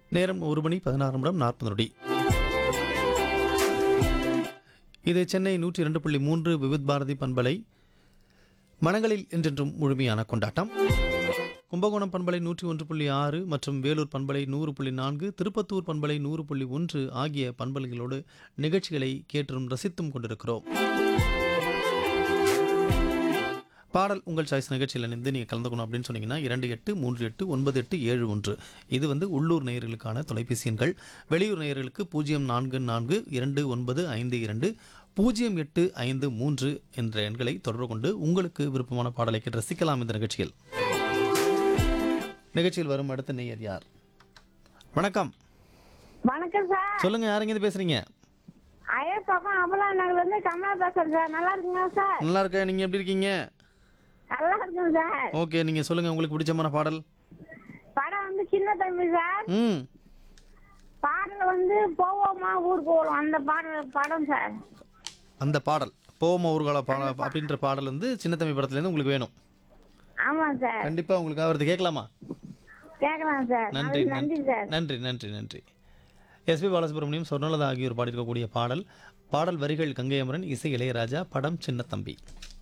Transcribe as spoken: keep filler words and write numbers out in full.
நேரம் ஒரு மணி பதினாறு நிமிடம் நாற்பது நொடி. இது சென்னை நூற்றி இரண்டு புள்ளி மூன்று விவித் பாரதி பண்பலை. மனங்களில் என்றென்றும் முழுமையான கொண்டாட்டம். கும்பகோணம் பண்பலை நூற்றி ஒன்று புள்ளி ஆறு மற்றும் வேலூர் பண்பலை நூறு புள்ளி நான்கு, திருப்பத்தூர் பண்பலை நூறு புள்ளி ஒன்று ஆகிய பண்பலைகளோடு நிகழ்ச்சிகளை கேட்டும் ரசித்தும் கொண்டிருக்கிறோம். பாடல் உங்கள் சாய்ஸ் நிகழ்ச்சியில் இணைந்து நீங்கள் கலந்துக்கணும் அப்படின்னு சொன்னீங்கன்னா இரண்டு எட்டு மூன்று எட்டு ஒன்பது எட்டு ஏழு ஒன்று இது வந்து உள்ளூர் நேயர்களுக்கான தொலைபேசி எண்கள். வெளியூர் நேயர்களுக்கு பூஜ்ஜியம் நான்கு நான்கு இரண்டு ஒன்பது ஐந்து இரண்டு பூஜ்ஜியம் எட்டு ஐந்து மூன்று என்ற எண்களை தொடர்பு கொண்டு உங்களுக்கு விருப்பமான பாடலை கேட்டு ரசிக்கலாம். இந்த நிகழ்ச்சியில் நிகழ்ச்சியில் வரும் அடுத்த நேயர் யார்? வணக்கம். வணக்கம் சார். சொல்லுங்க, யாருங்க இது பேசுறீங்க? ஐயப்பா அமலா நகர்ல இருந்து கமலா பேசுறேன் சார். நல்லா இருக்குங்களா சார்? நல்லா இருக்கேன். நீங்க எப்படி இருக்கீங்க? நல்லா இருக்குங்க சார். ஓகே, நீங்க சொல்லுங்க உங்களுக்கு பிடிச்சமான பாடல். படம் வந்து சின்ன தம்பி சார். ம் பாடல் வந்து போவோமா ஊருக்கு போவோம் அந்த பாடல் படம் சார். அந்த பாடல் போவோமா ஊர்கால பாட அப்படின்ற பாடல் வந்து சின்ன தம்பி படத்துலேருந்து உங்களுக்கு வேணும். ஆமா சார். கண்டிப்பா உங்களுக்கு அவரது கேட்கலாமா? கேட்கலாம் சார். நன்றி நன்றி சார். நன்றி நன்றி நன்றி. எஸ்பி பாலசுப்ரமணியம், சொர்ணலதா ஆகியோர் பாடியிருக்கக்கூடிய பாடல். பாடல் வரிகள் கங்கை அமரன், இசை இளையராஜா, படம் சின்ன தம்பி.